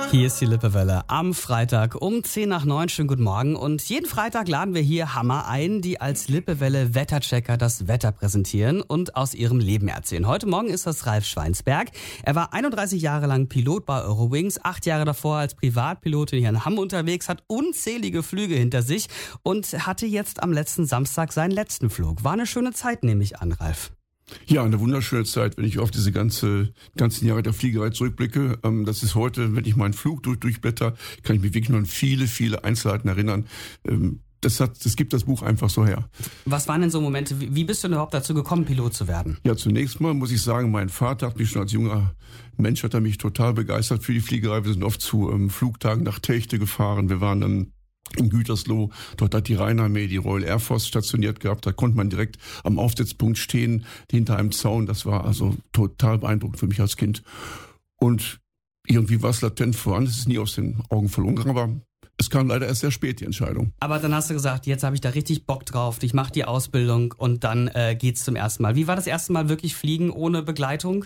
Hier ist die Lippewelle am Freitag um 10 nach 9. Schönen guten Morgen. Und jeden Freitag laden wir hier Hammer ein, die als Lippewelle Wetterchecker das Wetter präsentieren und aus ihrem Leben erzählen. Heute Morgen ist das Ralf Schweinsberg. Er war 31 Jahre lang Pilot bei Eurowings, 8 Jahre davor als Privatpilot hier in Hamm unterwegs, hat unzählige Flüge hinter sich und hatte jetzt am letzten Samstag seinen letzten Flug. War eine schöne Zeit, nehme ich an, Ralf. Ja, eine wunderschöne Zeit, wenn ich auf diese ganzen Jahre der Fliegerei zurückblicke. Das ist heute, wenn ich meinen Flug durchblätter, kann ich mich wirklich nur an viele Einzelheiten erinnern. Das gibt das Buch einfach so her. Was waren denn so Momente, wie bist du denn überhaupt dazu gekommen, Pilot zu werden? Ja, zunächst mal muss ich sagen, mein Vater hat mich schon als junger Mensch, hat er mich total begeistert für die Fliegerei. Wir sind oft zu Flugtagen nach Techte gefahren. Wir waren dann in Gütersloh, dort hat die Rheinarmee, die Royal Air Force stationiert gehabt. Da konnte man direkt am Aufsetzpunkt stehen, hinter einem Zaun. Das war also total beeindruckend für mich als Kind. Und irgendwie war es latent voran. Es ist nie aus den Augen verloren gegangen, aber es kam leider erst sehr spät, die Entscheidung. Aber dann hast du gesagt, jetzt habe ich da richtig Bock drauf. Ich mache die Ausbildung und dann geht's zum ersten Mal. Wie war das erste Mal wirklich fliegen ohne Begleitung?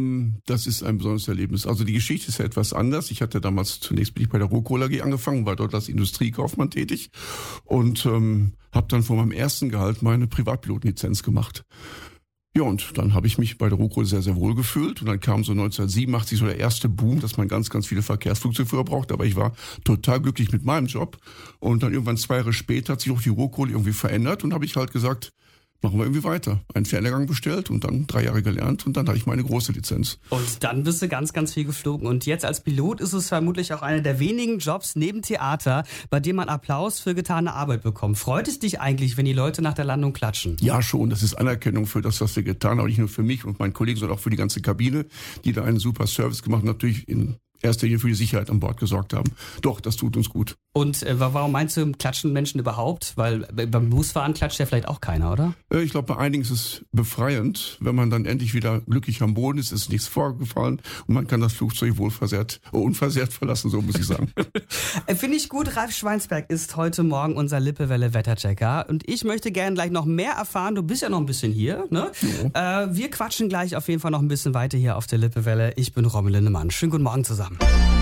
Das ist ein besonderes Erlebnis. Also die Geschichte ist ja etwas anders. Ich hatte damals, zunächst bin ich bei der Rohkohl AG angefangen, war dort als Industriekaufmann tätig und habe dann von meinem ersten Gehalt meine Privatpilotenlizenz gemacht. Ja, und dann habe ich mich bei der Rohkohl sehr, sehr wohl gefühlt. Und dann kam so 1987 so der erste Boom, dass man ganz viele Verkehrsflugzeugführer braucht. Aber ich war total glücklich mit meinem Job. Und dann irgendwann 2 Jahre später hat sich auch die Rohkohl irgendwie verändert. Und habe ich halt gesagt, machen wir irgendwie weiter. Einen Fernlehrgang bestellt und dann 3 Jahre gelernt und dann hatte ich meine große Lizenz. Und dann bist du ganz viel geflogen. Und jetzt als Pilot ist es vermutlich auch einer der wenigen Jobs neben Theater, bei dem man Applaus für getane Arbeit bekommt. Freut es dich eigentlich, wenn die Leute nach der Landung klatschen? Ja, schon. Das ist Anerkennung für das, was wir getan haben. Aber nicht nur für mich und meinen Kollegen, sondern auch für die ganze Kabine, die da einen super Service gemacht haben. Natürlich in erster Linie für die Sicherheit an Bord gesorgt haben. Doch, das tut uns gut. Und warum meinst du, klatschen Menschen überhaupt? Weil beim Busfahren klatscht ja vielleicht auch keiner, oder? Ich glaube, bei einigen ist es befreiend, wenn man dann endlich wieder glücklich am Boden ist, ist nichts vorgefallen und man kann das Flugzeug unversehrt verlassen, so muss ich sagen. Finde ich gut. Ralf Schweinsberg ist heute Morgen unser Lippewelle Wetterchecker und ich möchte gerne gleich noch mehr erfahren. Du bist ja noch ein bisschen hier, ne? Ja. Wir quatschen gleich auf jeden Fall noch ein bisschen weiter hier auf der Lippewelle. Ich bin Romy Linnemann. Schönen guten Morgen zusammen.